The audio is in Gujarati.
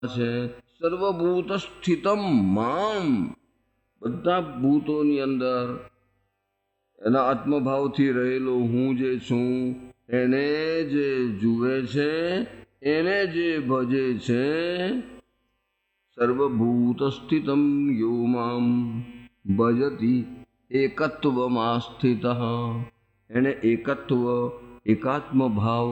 છે સર્વભૂત સ્થિતમ મામ, બધા ભૂતોની અંદર એના આત્મભાવથી રહેલો હું જે છું એને જે જુએ છે, એને જે ભજે છે, સર્વભૂત સ્થિતમ યો મામ ભજતી એકત્વમાં સ્થિત, એને એકત્વ એકાત્મ ભાવ